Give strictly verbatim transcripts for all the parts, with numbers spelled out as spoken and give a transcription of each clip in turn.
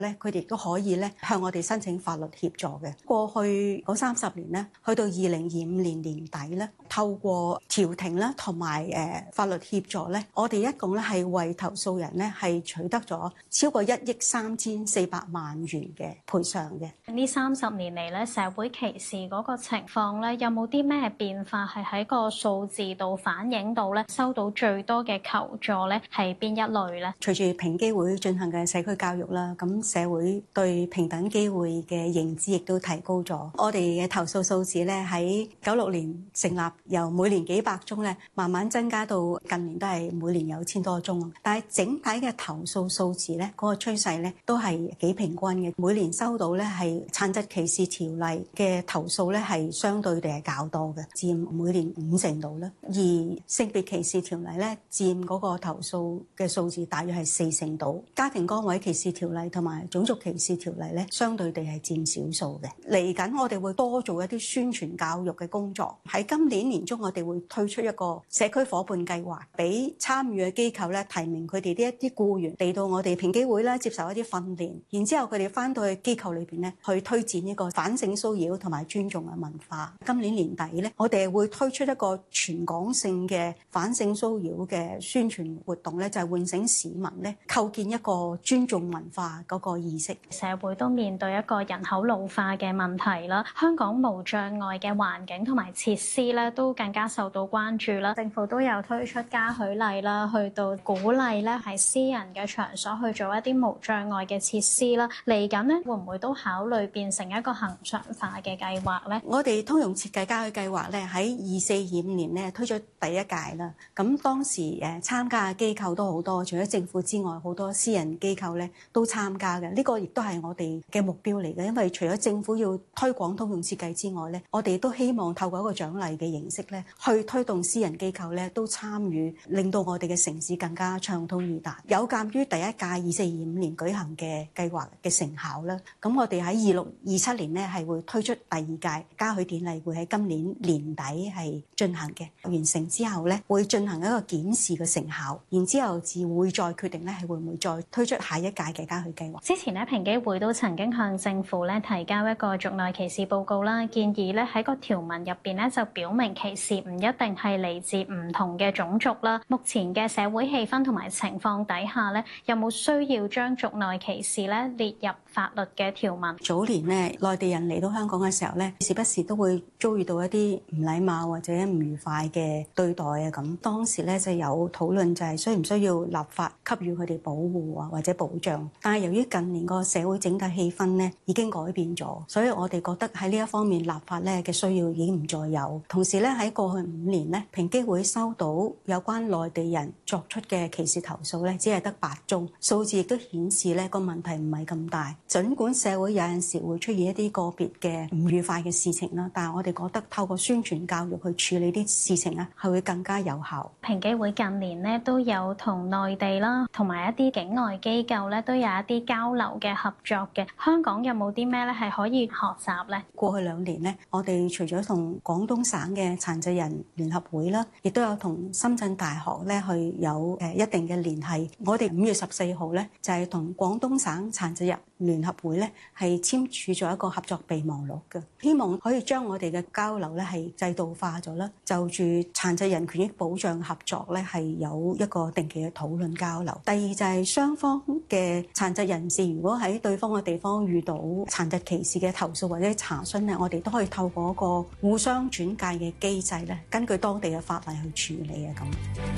咧，佢哋亦都可以咧向我哋申請法律協助嘅。過去嗰三十年咧，去到二零二五年年底咧，透過調停啦同埋誒法律協助咧，我哋一共咧係為投訴人咧係取得咗超過一億三千四百萬元嘅賠償嘅。 呢三十年嚟咧，社會歧視嗰個情況咧，有冇啲咩變化係喺個數字度反映到咧？收到最多嘅求助咧係邊一類咧？ 隨住平機會進行嘅社區教育啦，咁社會對平等機會嘅認知亦都提高咗。我哋嘅投訴數字咧喺九六年成立，由每年幾百宗咧，慢慢增加到近年都係每年有千多宗。但係整體嘅投訴數字咧，嗰個趨勢咧都係幾平均嘅。每年收到咧係殘疾歧視條例嘅投訴咧係相對地係較多嘅，佔每年五成度啦。而性別歧視條例咧佔嗰個投訴嘅數字大約係四成度。家庭崗位歧視條例同埋種族歧視條例咧，相對地係佔少數嘅。嚟緊我哋會多做一啲宣傳教育嘅工作。喺今年年中，我哋會推出一個社區夥伴計劃，俾參與嘅機構咧提名佢哋呢一啲僱員嚟到我哋平機會咧接受一啲訓練，然之後佢哋翻到去機構裏邊咧去推薦呢個反性騷擾同埋尊重嘅文化。今年年底咧，我哋會推出一個全港性嘅反性騷擾嘅宣傳活動咧，就係喚醒市民咧構建一個尊重文化嗰個意識。 社會都面對一個人口老化嘅問題啦，香港無障礙嘅環境同埋設施咧都更加受到關注啦。政府都有推出嘉許例啦，去到鼓勵咧喺私人嘅場所去做一啲無障礙嘅設施啦。嚟緊咧會唔會都考慮變成一個恆常化嘅計劃咧？ 我哋通用設計嘉許計劃咧喺二四二五年咧推出第一屆啦。咁當時誒參加嘅機構都好多，除咗政府之外，好多私人機構咧都參加嘅。呢個亦都係我哋嘅目標嚟嘅，因為除咗政府要推廣通用設計之外咧，我哋都希望透過一個獎勵嘅形式咧，去推動私人機構咧都參與，令到我哋嘅城市更加暢通易達。有鑑於第一屆二四二五年舉行嘅計劃嘅成效啦，咁我哋喺二六二七年咧係會推出第二屆嘉許典禮，會喺今年年底係進行嘅。完成之後咧，會進行一個檢視嘅成效，然之後至會再決定咧係會唔會再推出下一屆嘅嘉許計劃。 之前咧平機會都曾經向政府咧提交一個族內歧視報告啦，建議咧喺個條文入邊咧就表明歧視唔一定係嚟自唔同嘅種族啦。目前嘅社會氣氛同埋情況底下咧，有冇需要將族內歧視咧列入法律嘅條文？ 早年咧，內地人嚟到香港嘅時候咧，時不時都會遭遇到一啲唔禮貌或者唔愉快嘅對待啊。咁當時咧就有討論，就係需唔需要立法給予佢哋保護啊或者保障。但係由於近年個社會整體氣氛咧已經改變咗，所以我哋覺得喺呢一方面立法咧嘅需要已經唔再有。同時咧喺過去五年咧，平機會收到有關內地人作出嘅歧視投訴咧，只係得八宗，數字亦都顯示咧個問題唔係咁大。儘管社會有陣時會出現一啲個別嘅唔愉快嘅事情啦，但係我哋覺得透過宣傳教育去處理啲事情咧，係會更加有效。 平機會近年咧都有同內地啦，同埋一啲境外機構咧都有一啲交流嘅合作嘅。香港有冇啲咩咧係可以學習咧？ 過去兩年咧，我哋除咗同廣東省嘅殘疾人聯合會啦，亦都有同深圳大學咧去有誒一定嘅聯繫。我哋五月十四號咧就係同廣東省殘疾人聯合會咧係簽署咗一個合作備忘錄嘅，希望可以將我哋嘅交流咧係制度化咗啦。就住殘疾人權益保障合作咧係有一個定期嘅討論交流。第二就係雙方嘅殘疾人士，如果喺對方嘅地方遇到殘疾歧視嘅投訴或者查詢咧，我哋都可以透過一個互相轉介嘅機制咧，根據當地嘅法例去處理啊咁。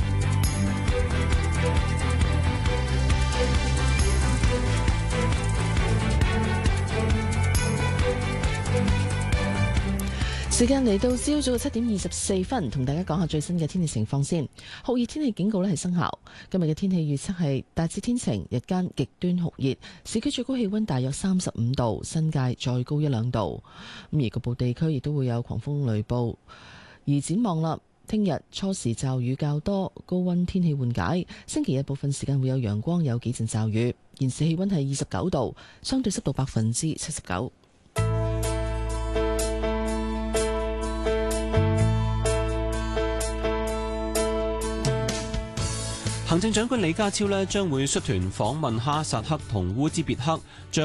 時間嚟到朝早嘅七點二十四分，同大家講下最新嘅天氣情況先。酷熱天氣警告咧係生效。今日嘅天氣預測係大致天晴，日間極端酷熱，市區最高氣溫大約三十五度，新界再高一兩度。咁而局部地區亦都會有狂風雷暴。而展望啦，聽日初時驟雨較多，高溫天氣緩解。星期日部分時間會有陽光，有幾陣驟雨。現時氣溫係二十九度，相對濕度百分之七十九。 行政長官李家超呢將會率團訪問哈薩克同烏茲別克。將